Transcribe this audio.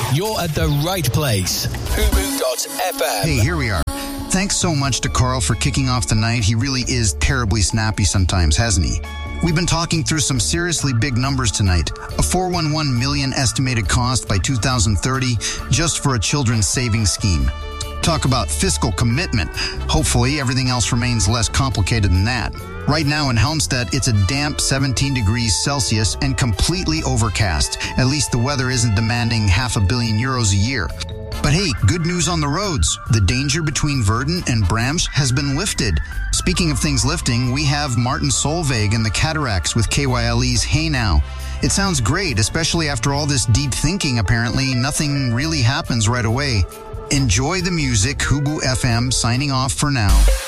You're at the right place. Fubu.fm. Hey, here we are. Thanks so much to Carl for kicking off the night. He really is terribly snappy sometimes, hasn't he? We've been talking through some seriously big numbers tonight. A $411 million estimated cost by 2030 just for a children's savings scheme. Talk about fiscal commitment. Hopefully, everything else remains less complicated than that. Right now in Helmstedt, it's a damp 17 degrees Celsius and completely overcast. At least the weather isn't demanding €500 million a year. But hey, good news on the roads. The danger between Verden and Bramsch has been lifted. Speaking of things lifting, we have Martin Solveig and the Cataracts with KYLE's Hey Now. It sounds great, especially after all this deep thinking. Apparently, nothing really happens right away. Enjoy the music. Hubu FM signing off for now.